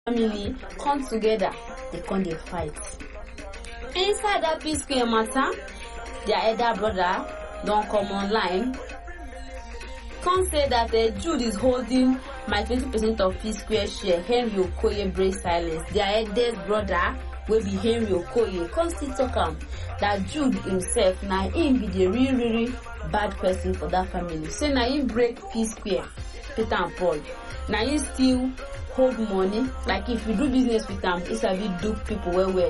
family come together, they come dey fight. Inside that P-Square matter, their elder brother don come online, come say that Jude is holding my 20% of P-Square share. Henry Okoye break silence. Their eldest brother, wey be Henry Okoye, come still talk am that Jude himself na him be the really bad person for that family. Say na him break P-Square, Peter and Paul. Na him still hold money. Like if you do business with am, he sabi dupe people well.